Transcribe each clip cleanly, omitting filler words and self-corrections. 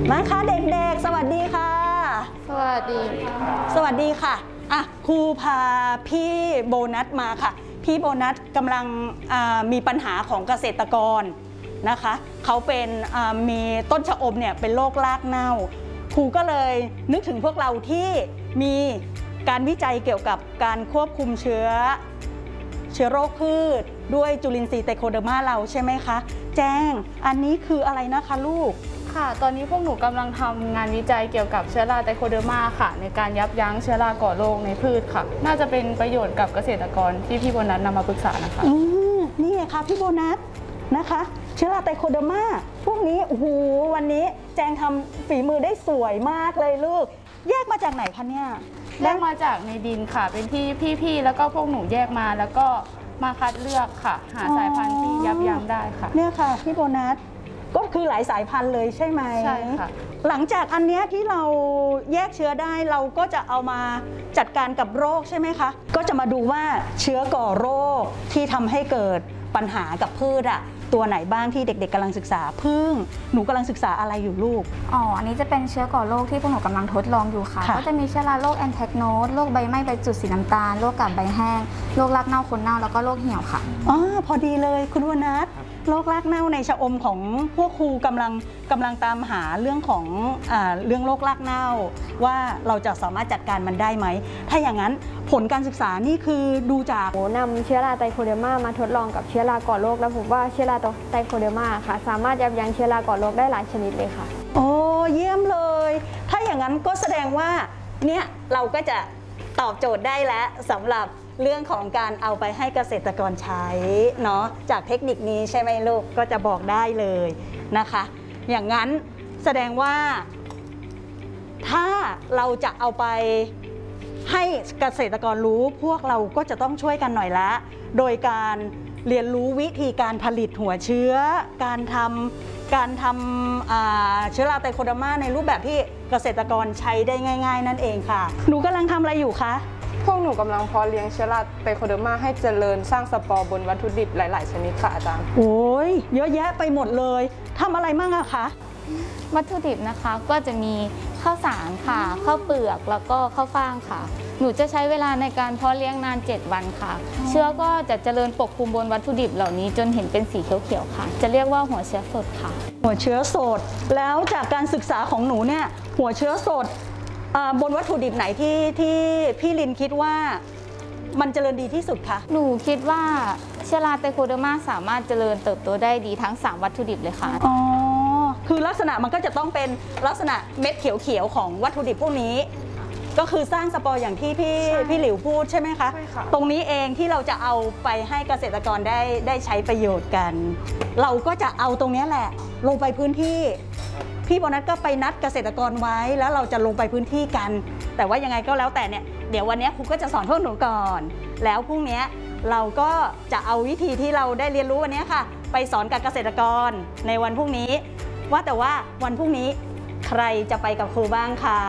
มาค่ะเด็กๆสวัสดีค่ะสวัสดีสวัสดีค่ะครูพาพี่โบนัสมาค่ะพี่โบนัสกำลังมีปัญหาของเกษตรกรนะคะเขาเป็นมีต้นชะอมเนี่ยเป็นโรครากเน่าครูก็เลยนึกถึงพวกเราที่มีการวิจัยเกี่ยวกับการควบคุมเชื้อโรคพืชด้วยจุลินทรีย์ไตโคเดอร์มาเราใช่ไหมคะแจ้งอันนี้คืออะไรนะคะลูกค่ะตอนนี้พวกหนูกำลังทำงานวิจัยเกี่ยวกับเชื้อราไตโคเดอร์มาค่ะในการยับยั้งเชื้อราก่อโรคในพืชค่ะน่าจะเป็นประโยชน์กับเกษตรกรที่พี่โบนัสนำมาปรึกษานะคะนี่ไงคะพี่โบนัสนะคะเชื้อราไตโคเดอร์มาพวกนี้โอ้โหวันนี้แจงทำฝีมือได้สวยมากเลยลูกแยกมาจากไหนคะเนี่ยแยกมาจากในดินค่ะเป็นที่พี่ๆแล้วก็พวกหนูแยกมาแล้วก็มาคัดเลือกค่ะหาสายพันธุ์ที่ยับยั้งได้ค่ะเนี่ยค่ะพี่โบนัสก็คือหลายสายพันธุ์เลยใช่ไหมใช่ค่ะหลังจากอันนี้ที่เราแยกเชื้อได้เราก็จะเอามาจัดการกับโรคใช่ไหมคะก็จะมาดูว่าเชื้อก่อโรคที่ทำให้เกิดปัญหากับพืชตัวไหนบ้างที่เด็กๆกำลังศึกษาพึ่งหนูกำลังศึกษาอะไรอยู่ลูกอันนี้จะเป็นเชื้อก่อโรคที่พวกหนูกำลังทดลองอยู่ค่ะก็จะมีเชื้อราโรคแอนแทคโนสโรคใบไหม้ใบจุดสีน้ำตาลโรคกาบใบแห้งโรครากเน่าคนเน่าแล้วก็โรคเหี่ยวค่ะพอดีเลยคุณวนัทโรครากเน่าในชะอมของพวกครูกำลังตามหาเรื่องของเรื่องโรครากเน่าว่าเราจะสามารถจัดการมันได้ไหมถ้าอย่างนั้นผลการศึกษานี่คือดูจากนำเชื้อราไตโคเดอร์มามาทดลองกับเชื้อราก่อโรคแล้วพบว่าเชื้อราไตโคเดอร์มาค่ะสามารถยับยั้งเชื้อราก่อโรคได้หลายชนิดเลยค่ะโอ้เยี่ยมเลยถ้าอย่างนั้นก็แสดงว่าเนี่ยเราก็จะตอบโจทย์ได้แล้วสำหรับเรื่องของการเอาไปให้เกษตรกรใช้เนาะจากเทคนิคนี้ใช่ไหมลูกก็จะบอกได้เลยนะคะอย่างนั้นแสดงว่าถ้าเราจะเอาไปให้เกษตรกรรู้พวกเราก็จะต้องช่วยกันหน่อยละโดยการเรียนรู้วิธีการผลิตหัวเชื้อการทำเชื้อราไตโคเดอร์มาในรูปแบบที่เกษตรกรใช้ได้ง่ายๆนั่นเองค่ะหนูกำลังทำอะไรอยู่คะพวกหนูกำลังเพาะเลี้ยงเชื้อราไตโคเดอร์มาให้เจริญสร้างสปอร์บนวัตถุดิบหลายๆชนิดค่ะอาจารย์โอ้ยเยอะแยะไปหมดเลยทำอะไรมั่งอะคะวัตถุดิบนะคะก็จะมีข้าวสารค่ะข้าวเปลือกแล้วก็ข้าวฟ่างค่ะหนูจะใช้เวลาในการเพาะเลี้ยงนาน7 วันค่ะเชื้อก็จะเจริญปกคลุมบนวัตถุดิบเหล่านี้จนเห็นเป็นสีเขียวๆค่ะจะเรียกว่าหัวเชื้อสดค่ะหัวเชื้อสดแล้วจากการศึกษาของหนูเนี่ยหัวเชื้อสดบนวัตถุดิบไหนที่พี่ลินคิดว่ามันเจริญดีที่สุดคะหนูคิดว่าเชื้อราไตโคเดอร์มาสามารถเจริญเติบโตได้ดีทั้ง3วัตถุดิบเลยค่ะคือลักษณะมันก็จะต้องเป็นลักษณะเม็ดเขียวๆของวัตถุดิบพวกนี้ก็คือสร้างสปอร์อย่างที่พี่หลิวพูดใช่ไหมคะตรงนี้เองที่เราจะเอาไปให้เกษตรกรได้ใช้ประโยชน์กันเราก็จะเอาตรงนี้แหละลงไปพื้นที่พี่โบนัสก็ไปนัดเกษตรกรไว้แล้วเราจะลงไปพื้นที่กันแต่ว่ายังไงก็แล้วแต่เนี่ยเดี๋ยววันนี้ครูก็จะสอนพวกหนูก่อนแล้วพรุ่งนี้เราก็จะเอาวิธีที่เราได้เรียนรู้วันนี้ค่ะไปสอนกับเกษตรกรในวันพรุ่งนี้ว่าแต่ว่าวันพรุ่งนี้ใครจะไปกับครูบ้างคะ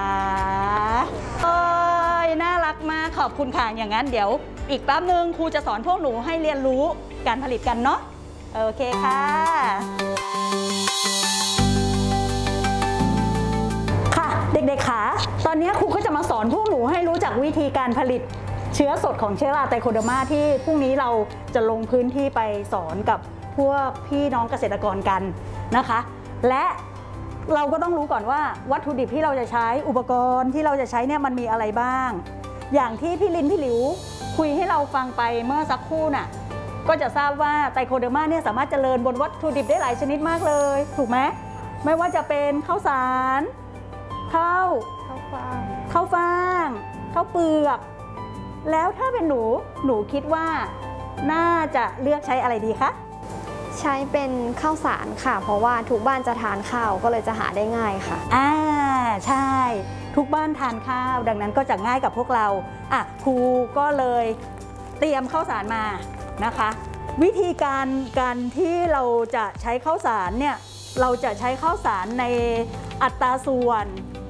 น่ารักมากขอบคุณค่ะอย่างนั้นเดี๋ยวอีกแป๊บนึงครูจะสอนพวกหนูให้เรียนรู้การผลิตกันเนาะโอเคค่ะเด็กๆค่ะตอนนี้ครูก็จะมาสอนพวกหนูให้รู้จักวิธีการผลิตเชื้อสดของเชื้อราไตโคเดอร์มาที่พรุ่งนี้เราจะลงพื้นที่ไปสอนกับพวกพี่น้องเกษตรกรกันนะคะและเราก็ต้องรู้ก่อนว่าวัตถุดิบที่เราจะใช้อุปกรณ์ที่เราจะใช้เนี่ยมันมีอะไรบ้างอย่างที่พี่ลินพี่หลิวคุยให้เราฟังไปเมื่อสักครู่น่ะก็จะทราบว่าไตโคเดอร์มาเนี่ยสามารถเจริญบนวัตถุดิบได้หลายชนิดมากเลยถูกไหมไม่ว่าจะเป็นข้าวสารข้าวฟ่างข้าวเปลือกแล้วถ้าเป็นหนูคิดว่าน่าจะเลือกใช้อะไรดีคะใช้เป็นข้าวสารค่ะเพราะว่าทุกบ้านจะทานข้าวก็เลยจะหาได้ง่ายค่ะใช่ทุกบ้านทานข้าวดังนั้นก็จะง่ายกับพวกเราครูก็เลยเตรียมข้าวสารมานะคะวิธีการที่เราจะใช้ข้าวสารเนี่ยเราจะใช้ข้าวสารในอัตราส่วน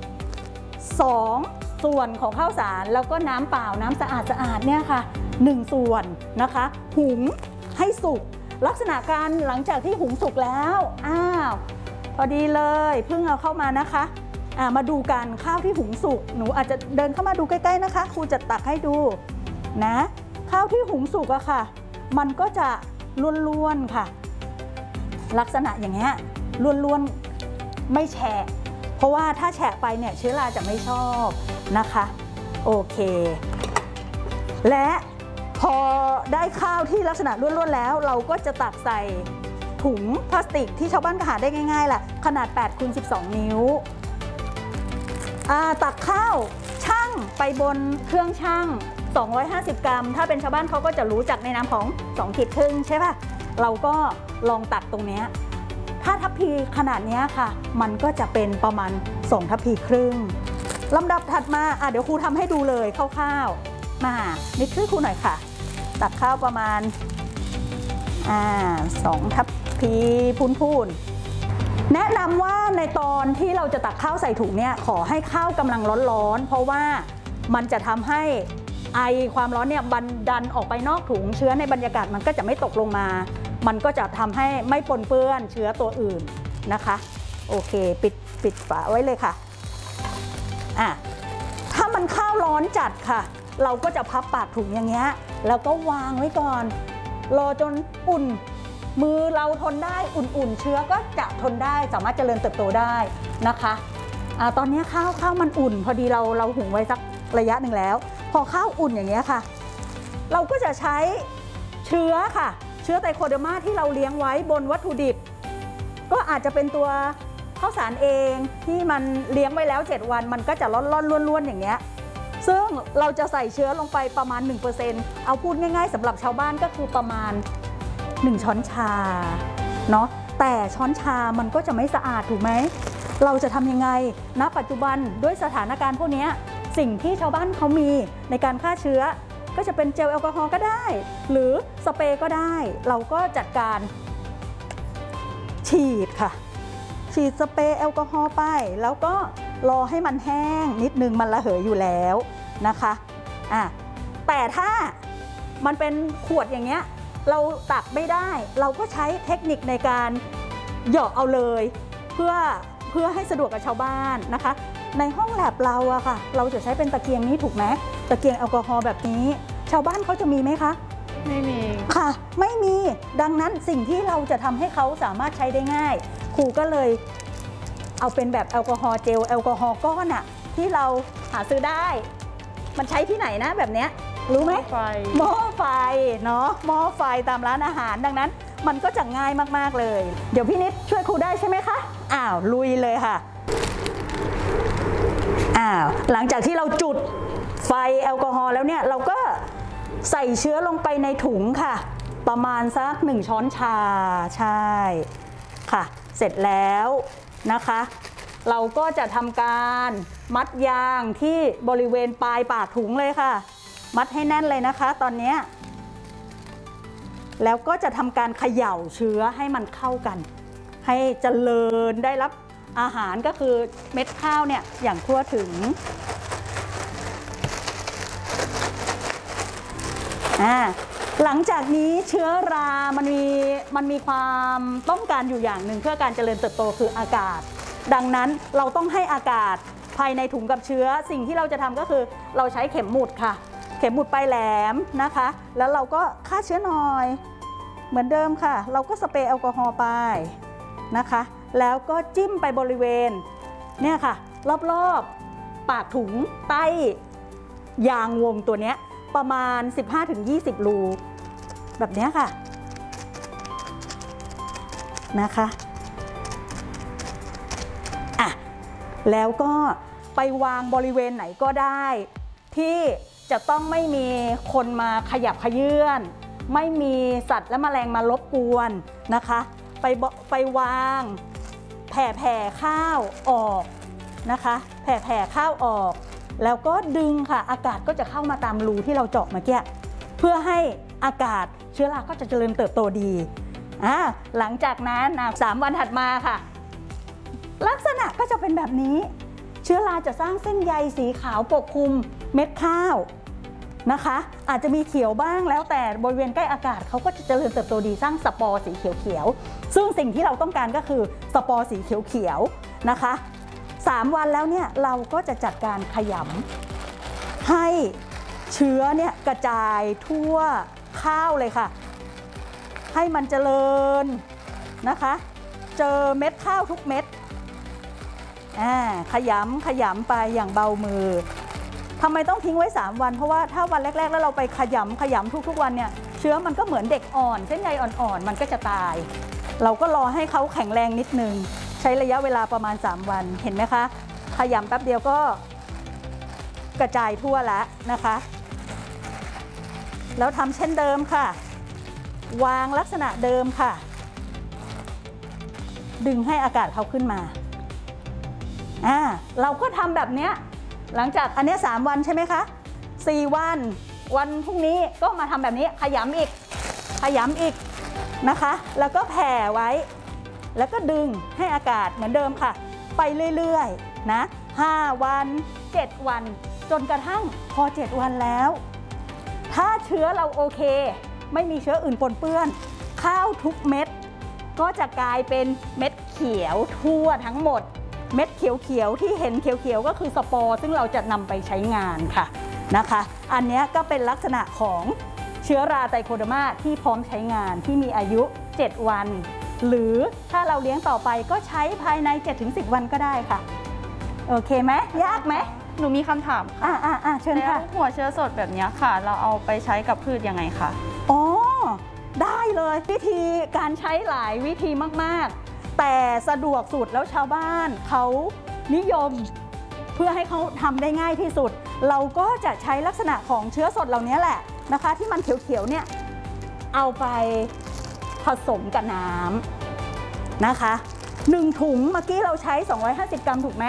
2 ส่วนของข้าวสารแล้วก็น้ำเปล่าน้ำสะอาดเนี่ยค่ะ1 ส่วนนะคะหุงให้สุกลักษณะการหลังจากที่หุงสุกแล้วพอดีเลยเพิ่งเอาเข้ามานะคะมาดูกันข้าวที่หุงสุกหนูอาจจะเดินเข้ามาดูใกล้ๆนะคะครูจะตักให้ดูนะข้าวที่หุงสุกอะค่ะมันก็จะล้วนๆค่ะลักษณะอย่างเงี้ยล้วนๆไม่แฉะเพราะว่าถ้าแฉะไปเนี่ยเชื้อราจะไม่ชอบนะคะโอเคและพอได้ข้าวที่ลักษณะล้วนๆแล้วเราก็จะตักใส่ถุงพลาสติกที่ชาวบ้านก็หาได้ง่ายๆแหละขนาด8 x 12 นิ้วตักข้าวชั่งไปบนเครื่องชั่ง250 กรัมถ้าเป็นชาวบ้านเขาก็จะรู้จักในนามของ2 ขีดครึ่งใช่ป่ะเราก็ลองตักตรงนี้ถ้าทัพพีขนาดนี้ค่ะมันก็จะเป็นประมาณ2 ทัพพีครึ่งลำดับถัดมาเดี๋ยวครูทำให้ดูเลยคร่าวๆมานิดช่วยครูหน่อยค่ะตักข้าวประมาณ2 ทัพพีพูนๆแนะนำว่าในตอนที่เราจะตักข้าวใส่ถุงเนี่ยขอให้ข้าวกำลังร้อนๆเพราะว่ามันจะทำให้ไอความร้อนเนี่ยดันออกไปนอกถุงเชื้อในบรรยากาศมันก็จะไม่ตกลงมามันก็จะทำให้ไม่ปนเปื้อนเชื้อตัวอื่นนะคะโอเคปิดฝาไว้เลยค่ะถ้ามันข้าวร้อนจัดค่ะเราก็จะพับปากถุงอย่างเงี้ยแล้วก็วางไว้ก่อนรอจนอุ่นมือเราทนได้อุ่นๆเชื้อก็จะทนได้สามารถเจริญเติบโตได้นะคะตอนนี้ข้าวมันอุ่นพอดีเราหุงไว้สักระยะหนึ่งแล้วพอข้าวอุ่นอย่างเงี้ยค่ะเราก็จะใช้เชื้อค่ะเชื้อไตโคเดอร์มาที่เราเลี้ยงไว้บนวัตถุดิบก็อาจจะเป็นตัวข้าวสารเองที่มันเลี้ยงไว้แล้ว7 วันมันก็จะร่อนล้วนๆอย่างเงี้ยซึ่งเราจะใส่เชื้อลงไปประมาณ 1% เอาพูดง่ายๆสำหรับชาวบ้านก็คือประมาณ1 ช้อนชาเนาะแต่ช้อนชามันก็จะไม่สะอาดถูกไหมเราจะทำยังไงณปัจจุบันด้วยสถานการณ์พวกนี้สิ่งที่ชาวบ้านเขามีในการฆ่าเชื้อก็จะเป็นเจลแอลกอฮอล์ก็ได้หรือสเปรย์ก็ได้เราก็จัดการฉีดค่ะฉีดสเปรย์แอลกอฮอล์ไปแล้วก็รอให้มันแห้งนิดนึงมันระเหยอยู่แล้วนะคะแต่ถ้ามันเป็นขวดอย่างเงี้ยเราตักไม่ได้เราก็ใช้เทคนิคในการเหยาะเอาเลยเพื่อให้สะดวกกับชาวบ้านนะคะในห้องแลบเราอะค่ะเราจะใช้เป็นตะเกียงนี้ถูกไหมตะเกียงแอลกอฮอล์แบบนี้ชาวบ้านเขาจะมีไหมคะไม่มีค่ะไม่มีดังนั้นสิ่งที่เราจะทำให้เขาสามารถใช้ได้ง่ายครูก็เลยเอาเป็นแบบแอลกอฮอล์เจลแอลกอฮอล์ก้อนอะที่เราหาซื้อได้มันใช้ที่ไหนนะแบบเนี้ยรู้ไหมหม้อไฟเนาะหม้อไฟตามร้านอาหารดังนั้นมันก็จะง่ายมากๆเลยเดี๋ยวพี่นิดช่วยครูได้ใช่ไหมคะลุยเลยค่ะหลังจากที่เราจุดไฟแอลกอฮอล์แล้วเนี่ยเราก็ใส่เชื้อลงไปในถุงค่ะประมาณสัก1 ช้อนชาใช่ค่ะเสร็จแล้วนะคะเราก็จะทำการมัดยางที่บริเวณปลายปากถุงเลยค่ะมัดให้แน่นเลยนะคะตอนนี้แล้วก็จะทำการเขย่าเชื้อให้มันเข้ากันให้เจริญได้รับอาหารก็คือเม็ดข้าวเนี่ยอย่างทั่วถึงหลังจากนี้เชื้อรามันมีความต้องการอยู่อย่างหนึ่งเพื่อการเจริญเติบโตคืออากาศดังนั้นเราต้องให้อากาศภายในถุงกับเชื้อสิ่งที่เราจะทำก็คือเราใช้เข็มหมุดค่ะเข็มหมุดปลายแหลมนะคะแล้วเราก็ฆ่าเชื้อหน่อยเหมือนเดิมค่ะเราก็สเปรย์แอลกอฮอล์ไปนะคะแล้วก็จิ้มไปบริเวณเนี่ยค่ะรอบๆปากถุงใต้ยางวงตัวเนี้ยประมาณ 15-20 รูแบบนี้ค่ะนะคะแล้วก็ไปวางบริเวณไหนก็ได้ที่จะต้องไม่มีคนมาขยับเขยื้อนไม่มีสัตว์และแมลงมารบกวนนะคะไปวางแผ่ข้าวออกนะคะแผ่ข้าวออกแล้วก็ดึงค่ะอากาศก็จะเข้ามาตามรูที่เราเจาะเมื่อกี้เพื่อให้อากาศเชื้อราก็จะเจริญเติบโตดีหลังจากนั้น3 วันถัดมาค่ะลักษณะก็จะเป็นแบบนี้เชื้อราจะสร้างเส้นใยสีขาวปกคลุมเม็ดข้าวนะคะ อาจจะมีเขียวบ้างแล้วแต่บริเวณใกล้อากาศเขาก็จะเจริญเติบโตดีสร้างสปอร์สีเขียวๆซึ่งสิ่งที่เราต้องการก็คือสปอร์สีเขียวๆนะคะ3 วันแล้วเนี่ยเราก็จะจัดการขยำให้เชื้อเนี่ยกระจายทั่วข้าวเลยค่ะให้มันเจริญนะคะเจอเม็ดข้าวทุกเม็ดขยำไปอย่างเบามือทำไมต้องทิ้งไว้3 วันเพราะว่าถ้าวันแรกๆแล้วเราไปขยำทุกๆวันเนี่ยเชื้อมันก็เหมือนเด็กอ่อนเส้นใยอ่อนๆมันก็จะตายเราก็รอให้เขาแข็งแรงนิดนึงใช้ระยะเวลาประมาณ3 วันเห็นไหมคะขยำแป๊บเดียวก็กระจายทั่วแล้วนะคะแล้วทำเช่นเดิมค่ะวางลักษณะเดิมค่ะดึงให้อากาศเขาขึ้นมาเราก็ทำแบบนี้หลังจากอันนี้3 วันใช่ไหมคะ4 วันพรุ่งนี้ก็มาทำแบบนี้ขยำอีกนะคะแล้วก็แผ่ไว้แล้วก็ดึงให้อากาศเหมือนเดิมค่ะไปเรื่อยๆนะ5 วัน7 วันจนกระทั่งพอ7 วันแล้วถ้าเชื้อเราโอเคไม่มีเชื้ออื่นปนเปื้อนข้าวทุกเม็ดก็จะกลายเป็นเม็ดเขียวทั่วทั้งหมดเม็ดเขียวๆที่เห็นเขียวๆก็คือสปอร์ซึ่งเราจะนำไปใช้งานค่ะนะคะอันนี้ก็เป็นลักษณะของเชื้อราไตรโคเดอร์มาที่พร้อมใช้งานที่มีอายุ7 วันหรือถ้าเราเลี้ยงต่อไปก็ใช้ภายใน 7-10 วันก็ได้ค่ะโอเคไหมยากไหมหนูมีคำถามค่ะเชิญค่ะแล้วหัวเชื้อสดแบบนี้ค่ะเราเอาไปใช้กับพืชยังไงคะอ๋อได้เลยวิธีการใช้หลายวิธีมากๆแต่สะดวกสุดแล้วชาวบ้านเขานิยมเพื่อให้เขาทำได้ง่ายที่สุดเราก็จะใช้ลักษณะของเชื้อสดเหล่านี้แหละนะคะที่มันเขียวๆเนี่ยเอาไปผสมกับน้ำนะคะ1 ถุงเมื่อกี้เราใช้250 กรัมถูกไหม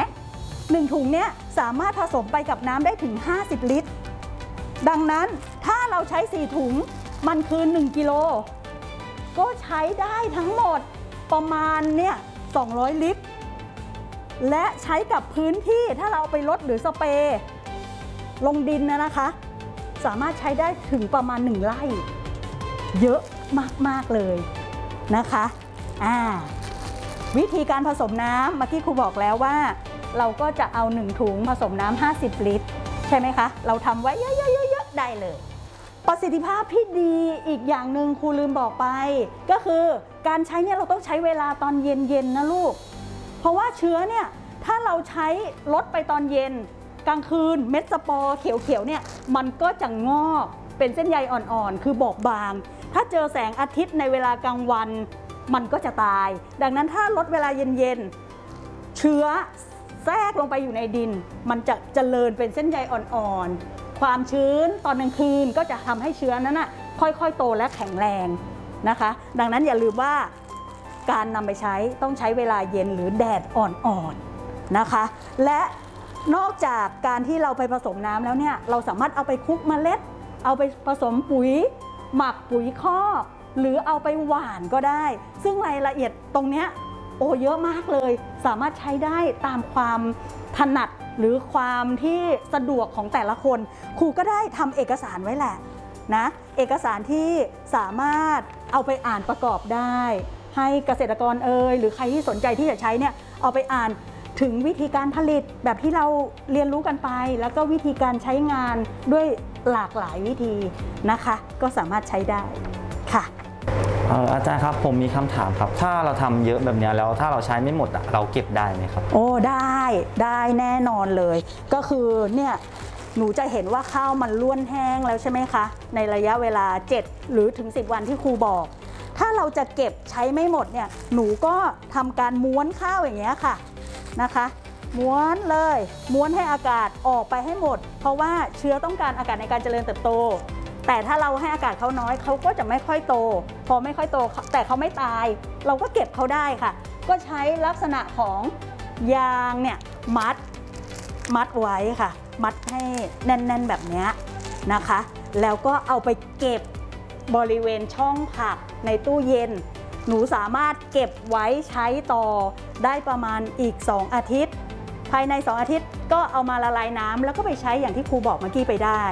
1 ถุงเนี่ยสามารถผสมไปกับน้ำได้ถึง50 ลิตรดังนั้นถ้าเราใช้4 ถุงมันคือ1 กิโลก็ใช้ได้ทั้งหมดประมาณเนี่ย200 ลิตรและใช้กับพื้นที่ถ้าเราไปรดหรือสเปรย์ลงดินนะคะสามารถใช้ได้ถึงประมาณ1 ไร่เยอะมากๆเลยนะคะวิธีการผสมน้ำเมื่อกี้ครูบอกแล้วว่าเราก็จะเอา1 ถุงผสมน้ำ50 ลิตรใช่ไหมคะเราทำไว้เยอะๆได้เลยประสิทธิภาพที่ดีอีกอย่างหนึ่งครูลืมบอกไปก็คือการใช้เนี่ยเราต้องใช้เวลาตอนเย็นๆนะลูกเพราะว่าเชื้อเนี่ยถ้าเราใช้ลดไปตอนเย็นกลางคืนเม็ดสปอร์เขียวๆเนี่ยมันก็จะงอกเป็นเส้นใยอ่อนๆคือบอบบางถ้าเจอแสงอาทิตย์ในเวลากลางวันมันก็จะตายดังนั้นถ้าลดเวลาเย็นๆเชื้อแทรกลงไปอยู่ในดินมันจะเจริญเป็นเส้นใยอ่อนๆความชื้นตอนกลางคืนก็จะทำให้เชื้อนั้นน่ะค่อยๆโตและแข็งแรงนะคะดังนั้นอย่าลืมว่าการนำไปใช้ต้องใช้เวลาเย็นหรือแดดอ่อนๆนะคะและนอกจากการที่เราไปผสมน้ำแล้วเนี่ยเราสามารถเอาไปคลุกเมล็ดเอาไปผสมปุ๋ยหมักปุ๋ยคอกหรือเอาไปหว่านก็ได้ซึ่งรายละเอียดตรงเนี้ยเยอะมากเลยสามารถใช้ได้ตามความถนัดหรือความที่สะดวกของแต่ละคนครูก็ได้ทำเอกสารไว้แหละนะเอกสารที่สามารถเอาไปอ่านประกอบได้ให้เกษตรกรหรือใครที่สนใจที่จะใช้เนี่ยเอาไปอ่านถึงวิธีการผลิตแบบที่เราเรียนรู้กันไปแล้วก็วิธีการใช้งานด้วยหลากหลายวิธีนะคะก็สามารถใช้ได้ค่ะอาจารย์ครับผมมีคำถามครับถ้าเราทำเยอะแบบนี้แล้วถ้าเราใช้ไม่หมดเราเก็บได้ไหมครับได้แน่นอนเลยก็คือเนี่ยหนูจะเห็นว่าข้าวมันล้วนแห้งแล้วใช่ไหมคะในระยะเวลา7 หรือถึง 10 วันที่ครูบอกถ้าเราจะเก็บใช้ไม่หมดเนี่ยหนูก็ทำการม้วนข้าวอย่างเงี้ยค่ะนะคะม้วนเลยม้วนให้อากาศออกไปให้หมดเพราะว่าเชื้อต้องการอากาศในการเจริญเติบโตแต่ถ้าเราให้อากาศเขาน้อยเขาก็จะไม่ค่อยโตพอไม่ค่อยโตแต่เขาไม่ตายเราก็เก็บเขาได้ค่ะก็ใช้ลักษณะของยางเนี่ยมัดไว้ค่ะมัดให้แน่นๆแบบนี้นะคะแล้วก็เอาไปเก็บบริเวณช่องผักในตู้เย็นหนูสามารถเก็บไว้ใช้ต่อได้ประมาณอีก2 อาทิตย์ภายใน2 อาทิตย์ก็เอามาละลายน้ำแล้วก็ไปใช้อย่างที่ครูบอกเมื่อกี้ไปได้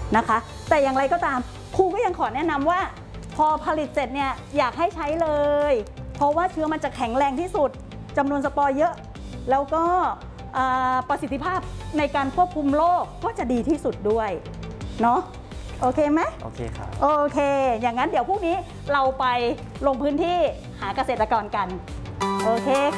นะคะแต่อย่างไรก็ตามครูก็ยังขอแนะนำว่าพอผลิตเสร็จเนี่ยอยากให้ใช้เลยเพราะว่าเชื้อมันจะแข็งแรงที่สุดจำนวนสปอร์เยอะแล้วก็ประสิทธิภาพในการควบคุมโรคก็จะดีที่สุดด้วยเนาะโอเคไหมโอเคครับโอเค อย่างนั้นเดี๋ยวพรุ่งนี้เราไปลงพื้นที่หาเกษตรกรกันโอเค